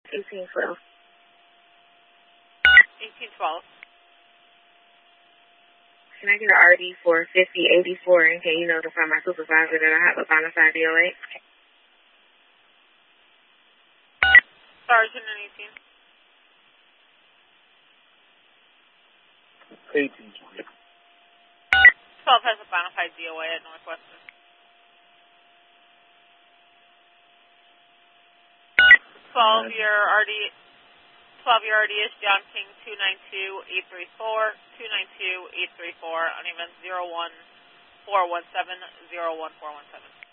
1812. 1812. Can I get an RD for 5084, and can you notify my supervisor that I have a bona fide DOA? Sergeant and 18. 1820. 12 has a bona fide DOA at Northwestern. 12, your RD is John King 292-834, 292-834 on event 01417, 01417.